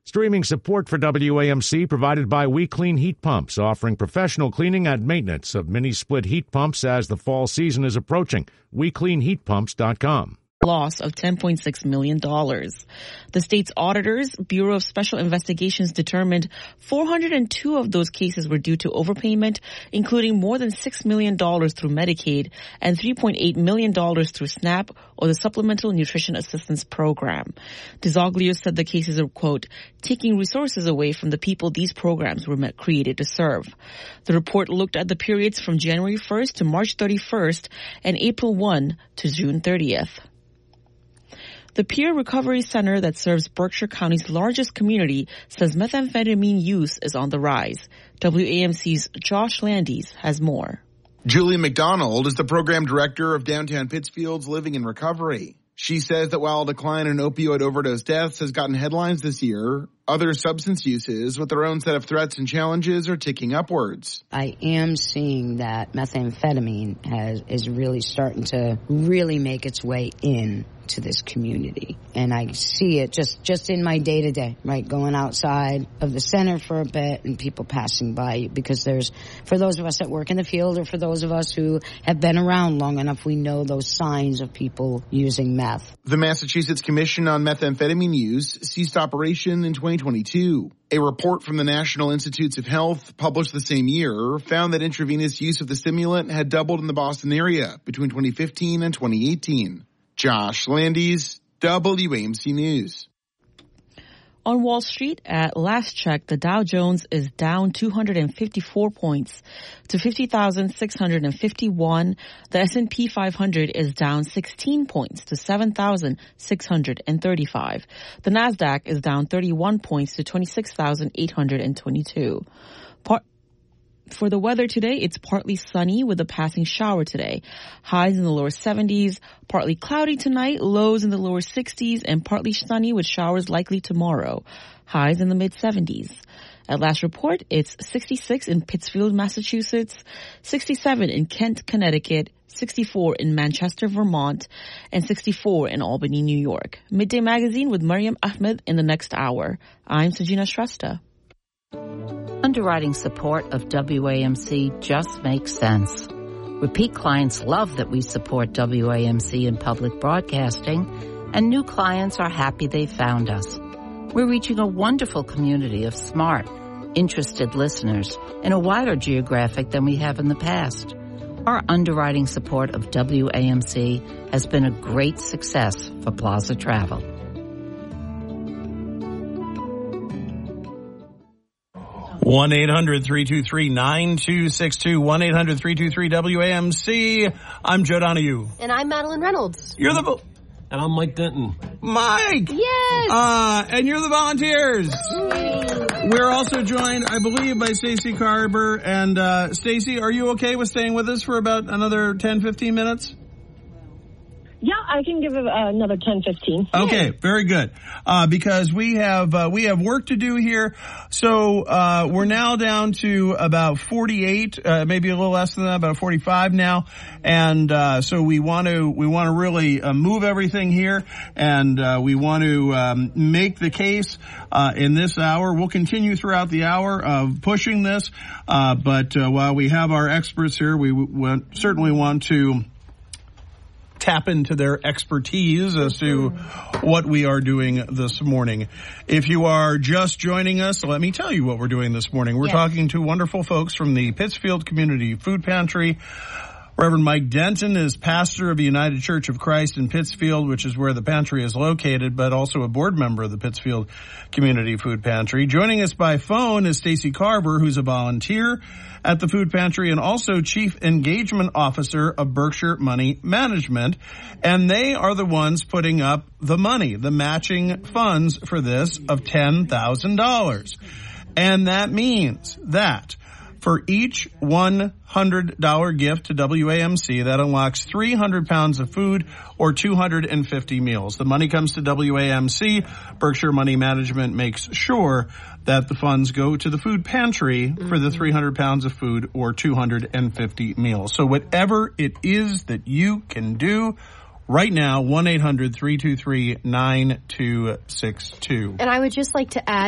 Streaming support for WAMC provided by We Clean Heat Pumps, offering professional cleaning and maintenance of mini-split heat pumps as the fall season is approaching. WeCleanHeatPumps.com. Loss of $10.6 million. The state's auditors, Bureau of Special Investigations, determined 402 of those cases were due to overpayment, including more than $6 million through Medicaid and $3.8 million through SNAP or the Supplemental Nutrition Assistance Program. DeZoglio said the cases are, quote, taking resources away from the people these programs were created to serve. The report looked at the periods from January 1st to March 31st and April 1 to June 30th. The Peer Recovery Center that serves Berkshire County's largest community says methamphetamine use is on the rise. WAMC's Josh Landis has more. Julie McDonald is the program director of downtown Pittsfield's Living in Recovery. She says that while a decline in opioid overdose deaths has gotten headlines this year, other substance uses with their own set of threats and challenges are ticking upwards. I am seeing that methamphetamine is really starting to really make its way in to this community. And I see it just in my day-to-day, right? Going outside of the center for a bit and people passing by, because for those of us that work in the field or for those of us who have been around long enough, we know those signs of people using meth. The Massachusetts Commission on Methamphetamine Use ceased operation in 2022. A report from the National Institutes of Health published the same year found that intravenous use of the stimulant had doubled in the Boston area between 2015 and 2018. Josh Landis, WAMC News. On Wall Street, at last check, the Dow Jones is down 254 points to 50,651. The S&P 500 is down 16 points to 7,635. The Nasdaq is down 31 points to 26,822. For the weather today, it's partly sunny with a passing shower today. Highs in the lower 70s, partly cloudy tonight, lows in the lower 60s, and partly sunny with showers likely tomorrow. Highs in the mid-70s. At last report, it's 66 in Pittsfield, Massachusetts, 67 in Kent, Connecticut, 64 in Manchester, Vermont, and 64 in Albany, New York. Midday Magazine with Mariam Ahmed in the next hour. I'm Sajina Shrestha. Underwriting support of WAMC just makes sense. Repeat clients love that we support WAMC in public broadcasting, and new clients are happy they found us. We're reaching a wonderful community of smart, interested listeners in a wider geographic than we have in the past. Our underwriting support of WAMC has been a great success for Plaza Travel. 1-800-323-9262, 1-800-323-WAMC. I'm Joe Donahue. And I'm Madeline Reynolds. You're the... And I'm Mike Denton. Mike! Yes! And you're the volunteers. We're also joined, I believe, by Stacey Carber. And Stacey, are you okay with staying with us for about another 10, 15 minutes? Yeah, I can give it another 10, 15. Okay, very good. Because we have work to do here. So, we're now down to about 48, maybe a little less than that, about 45 now. And, so we want to really, move everything here. And, we want to, make the case, in this hour. We'll continue throughout the hour of pushing this. But, while we have our experts here, we certainly want to tap into their expertise as to what we are doing this morning. If you are just joining us, let me tell you what we're doing this morning. We're talking to wonderful folks from the Pittsfield Community Food Pantry. Reverend Mike Denton is pastor of the United Church of Christ in Pittsfield, which is where the pantry is located, but also a board member of the Pittsfield Community Food Pantry. Joining us by phone is Stacey Carber, who's a volunteer at the food pantry and also Chief Engagement Officer of Berkshire Money Management. And they are the ones putting up the money, the matching funds for this of $10,000. And that means that for each $100 gift to WAMC, that unlocks 300 pounds of food or 250 meals. The money comes to WAMC. Berkshire Money Management makes sure that the funds go to the food pantry for the 300 pounds of food or 250 meals. So whatever it is that you can do right now, 1-800-323-9262. And I would just like to add